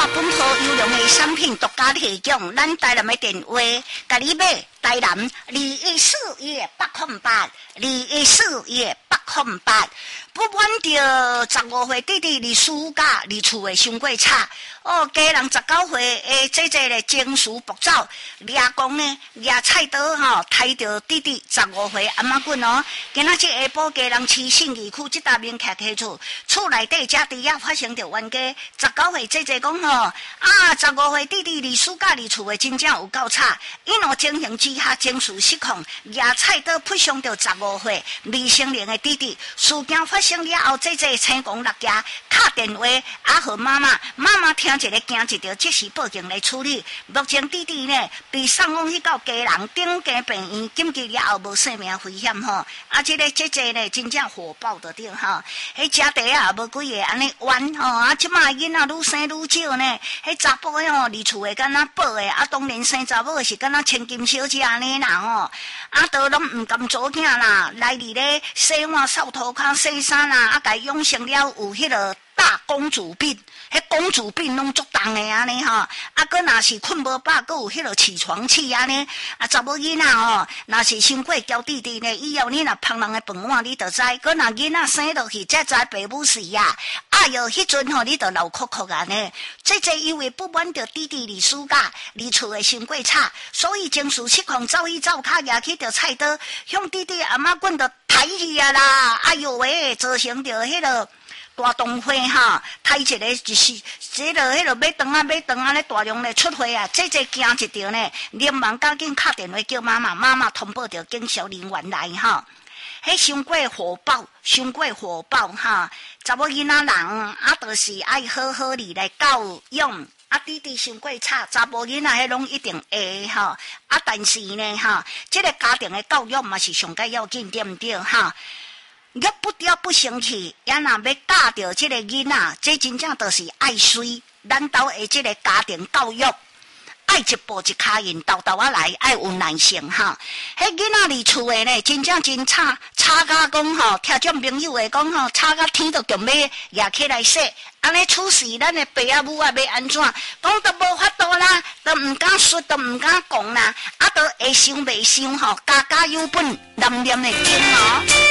百本土优良的产品独家提供，咱台南的电话，甲你买台南21418，21418。不管着15岁弟弟离暑假离厝的伤过差，家人19岁的姐咧情绪暴躁，抓公呢抓菜刀抬着弟弟15岁阿妈棍今仔日下晡家人市信义区这搭面徛起厝内底遮猪仔发生着冤家，19岁姐姐讲15岁弟弟离暑假离厝的真正有够差，一怒情形之下情绪失控，抓菜刀扑伤着15岁未成年的弟弟，事件发生了后，姐姐青光落家，打电话和妈妈听一个惊一跳，即时报警来处理。目前弟弟呢被送往去到家人顶家病院，紧急了后无生命危险这个姐姐呢真正火爆的顶迄家底无几个安尼冤即摆囡仔愈生愈少呢，迄查甫离厝的敢若宝的当然生查某是敢若千金小姐安尼啦都拢毋甘做囝啦，来伫咧洗碗扫涂骹洗衫啦，甲养成了有迄个大公主病，迄公主病拢足重的安尼佫若是困无饱，佫有迄个起床气安尼查某囡仔若是伤过娇弟弟呢，以后你若捧人的饭碗，你就知；佫若囡仔生落去，才知爸母是哟，迄阵你就流哭哭安尼。姐姐因为不满着弟弟离暑假离厝的伤过差，所以情绪失控，走去走骹举起着菜刀，向弟弟阿妈棍着抬去啦！哎哟喂，造成着迄个大动火抬一个就是迄个要长咧大量咧出火姐姐惊一跳呢，连忙赶紧打电话叫妈妈通报着警消人员来迄伤过火爆查某囡仔人就是爱好好哩来教养弟弟伤过差，查某囡仔迄拢一定会但是呢这个家庭的教育嘛是上该要紧，对毋对约不掉不生气，也若要教着这个囡仔，这真正就是爱水。咱兜的这个家庭教育，爱一步一脚印，豆豆来，爱有耐性迄囡仔离厝的呢，真正真差甲讲听种朋友的讲差甲天都强要举起来说，安尼处事咱的爸母要安怎？讲都无法度啦，都毋敢说，都毋敢讲啦，都会想袂想家家有本，念念的经